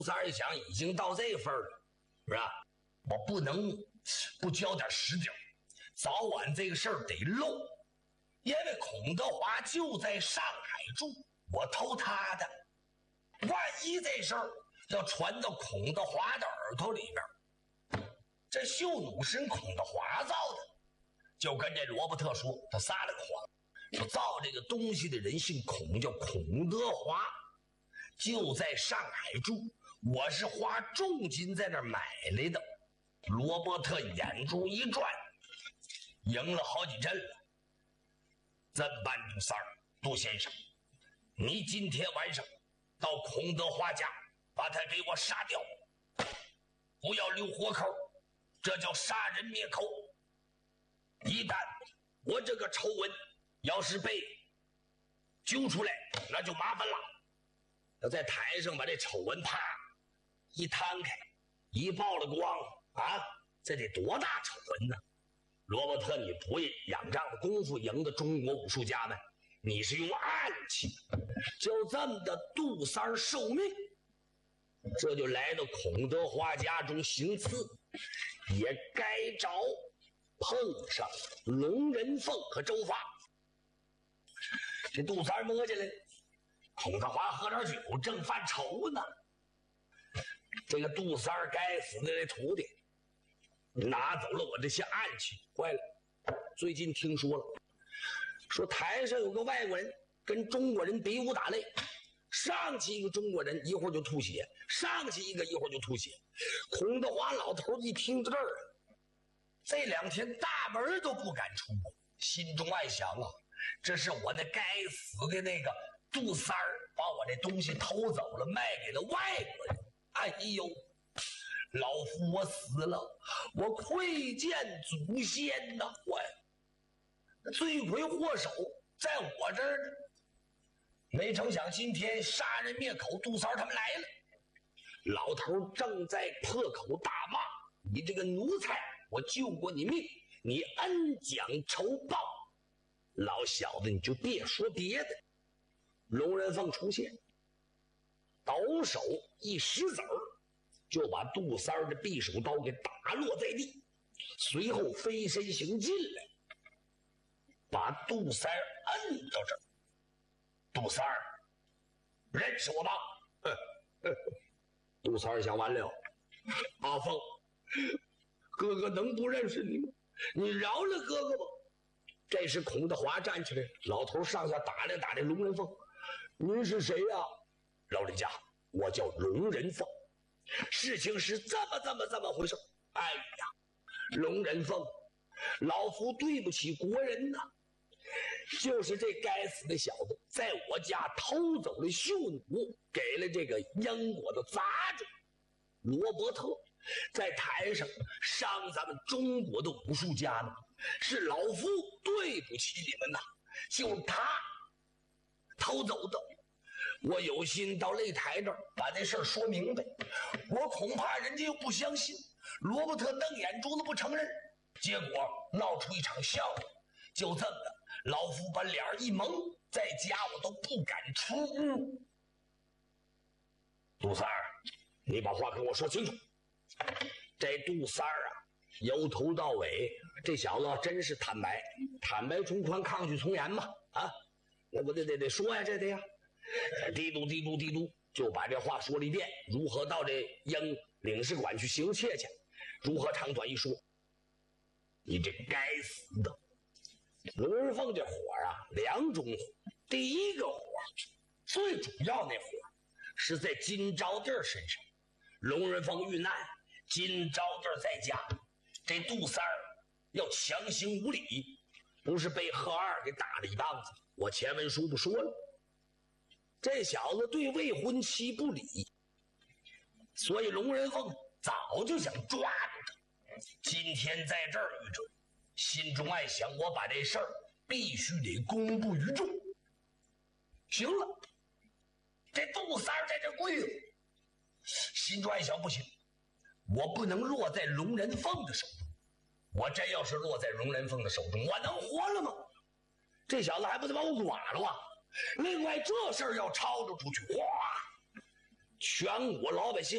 三儿一想，已经到这份儿了，是吧？我不能不交点实底儿，早晚这个事儿得漏。因为孔德华就在上海住，我偷他的，万一这事儿要传到孔德华的耳朵里边，这秀弩是孔德华造的，就跟这罗伯特说，他撒了个谎，说造这个东西的人姓孔，叫孔德华，就在上海住，我是花重金在那儿买来的。罗伯特眼珠一转，赢了好几阵了。怎么办，杜三儿？杜先生，你今天晚上到孔德华家，把他给我杀掉，不要留活口，这叫杀人灭口。一旦我这个丑闻要是被揪出来，那就麻烦了。要在台上把这丑闻啪一摊开，一曝了光啊，这得多大丑闻呢？罗伯特，你不仰仗的功夫赢的中国武术家们，你是用暗器。就这么的，杜三儿受命，这就来到孔德华家中行刺，也该着碰上龙人凤和周发。这杜三儿摸进来，孔德华喝点酒，正犯愁呢。这个杜三儿该死的这徒弟拿走了我这些暗器，坏了！最近听说了，说台上有个外国人跟中国人比武打擂，上去一个中国人一会儿就吐血，上去一个一会儿就吐血。孔德华老头一听到这儿，这2天大门都不敢出，心中暗想啊，这是我那该死的那个杜三儿把我这东西偷走了，卖给了外国人。哎呦！老夫我死了，我愧见祖先呐！罪魁祸首在我这儿呢。没成想今天杀人灭口，杜三他们来了。老头正在破口大骂：“你这个奴才，我救过你命，你恩将仇报。老小子，你就别说别的。”龙人凤出现，抖手一石子儿，就把杜三儿的匕首刀给打落在地，随后飞身行进来，把杜三儿摁到这儿。杜三儿，认识我吗？杜三儿想完了，阿凤，哥哥能不认识你吗？你饶了哥哥吧。这时孔德华站起来，老头上下打量打量龙人凤，您是谁呀？老人家，我叫龙人凤。事情是这么回事。哎呀，龙人凤，老夫对不起国人呐！就是这该死的小子在我家偷走了秀弩，给了这个英国的杂种罗伯特，在台上伤咱们中国的武术家呢，是老夫对不起你们呐！就是他偷走的。我有心到擂台这儿把这事儿说明白，我恐怕人家又不相信。罗伯特瞪眼珠子不承认，结果闹出一场笑话。就这么的，老夫把脸一蒙，在家我都不敢出屋。杜三儿，你把话跟我说清楚。这杜三儿啊，由头到尾，这小子真是坦白从宽，抗拒从严嘛啊！那我得说呀，这得呀。嘀嘟就把这话说了一遍，如何到这英领事馆去行窃去，如何长短一说。你这该死的龙人凤，这火啊2种火。第一个火，最主要那火是在金招娣身上。龙人凤遇难，金招娣在家，这杜三儿要强行无礼，不是被贺二给打了一棒子。我前文书不说了，这小子对未婚妻不理，所以龙人凤早就想抓住他。今天在这儿遇着，心中暗想，我把这事儿必须得公布于众。行了，这杜三儿在这跪着，心中暗想，不行，我不能落在龙人凤的手中。我真要是落在龙人凤的手中，我能活了吗？这小子还不得把我剐了啊！另外，这事儿要抄着出去，哗，全国老百姓